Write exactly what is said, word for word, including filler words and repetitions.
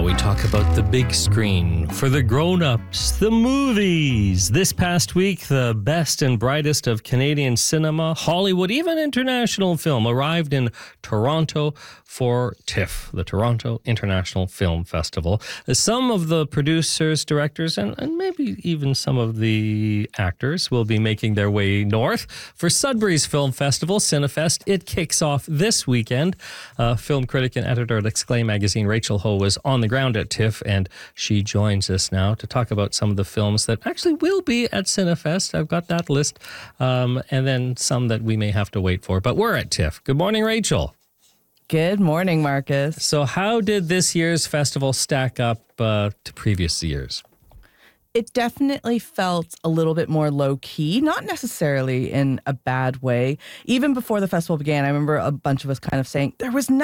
we talk about the big screen for the grown-ups, the movies. This past week, the best and brightest of Canadian cinema, Hollywood, even international film arrived in Toronto for TIFF, the Toronto International Film Festival. Some of the producers, directors, and, and maybe even some of the actors will be making their way north for Sudbury's Film Festival, Cinefest. It kicks off this weekend. Uh, film critic and editor at Exclaim magazine, Rachel Ho, was on the ground at TIFF, and she joins us now to talk about some of the films that actually will be at Cinefest. I've got that list, um, and then some that we may have to wait for. But we're at TIFF. Good morning, Rachel. Good morning, Marcus. So how did this year's festival stack up uh, to previous years? It definitely felt a little bit more low-key, not necessarily in a bad way. Even before the festival began, I remember a bunch of us kind of saying, there was